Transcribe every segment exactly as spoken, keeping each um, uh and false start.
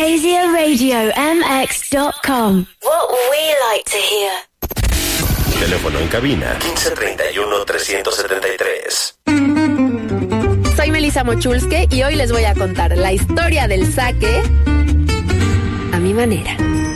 asia radio m x dot com. What we like to hear. Teléfono en cabina quince treinta y uno, trescientos setenta y tres. Soy Melissa Mochulske y hoy les voy a contar la historia del sake a mi manera.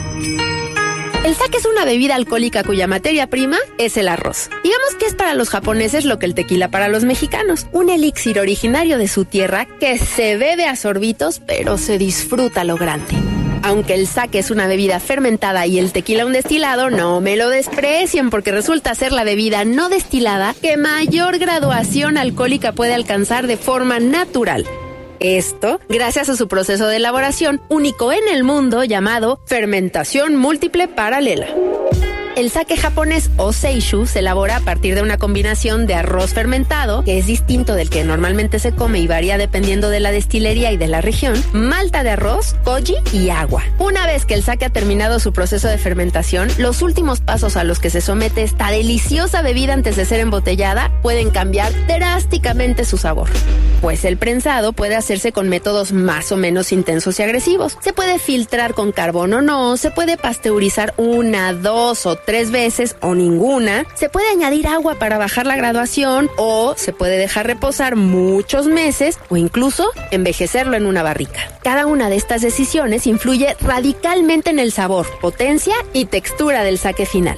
El sake es una bebida alcohólica cuya materia prima es el arroz. Digamos que es para los japoneses lo que el tequila para los mexicanos. Un elixir originario de su tierra que se bebe a sorbitos, pero se disfruta lo grande. Aunque el sake es una bebida fermentada y el tequila un destilado, no me lo desprecien porque resulta ser la bebida no destilada que mayor graduación alcohólica puede alcanzar de forma natural. Esto gracias a su proceso de elaboración único en el mundo llamado fermentación múltiple paralela. El sake japonés o seishu se elabora a partir de una combinación de arroz fermentado, que es distinto del que normalmente se come y varía dependiendo de la destilería y de la región, malta de arroz, koji y agua. Una vez que el sake ha terminado su proceso de fermentación, los últimos pasos a los que se somete esta deliciosa bebida antes de ser embotellada pueden cambiar drásticamente su sabor. Pues el prensado puede hacerse con métodos más o menos intensos y agresivos. Se puede filtrar con carbón o no, se puede pasteurizar una, dos o tres veces o ninguna, se puede añadir agua para bajar la graduación o se puede dejar reposar muchos meses o incluso envejecerlo en una barrica. Cada una de estas decisiones influye radicalmente en el sabor, potencia y textura del sake final.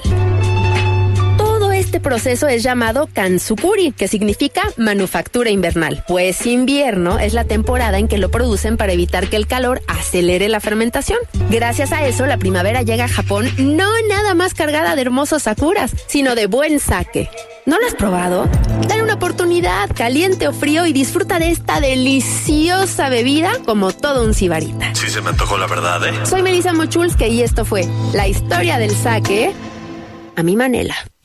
Este proceso es llamado kanzukuri, que significa manufactura invernal, pues invierno es la temporada en que lo producen para evitar que el calor acelere la fermentación. Gracias a eso, la primavera llega a Japón no nada más cargada de hermosos sakuras, sino de buen sake. ¿No lo has probado? Dale una oportunidad, caliente o frío, y disfruta de esta deliciosa bebida como todo un sibarita. Sí se me antojó, la verdad, ¿eh? Soy Melissa Mochulske y esto fue la historia del sake a mi manera.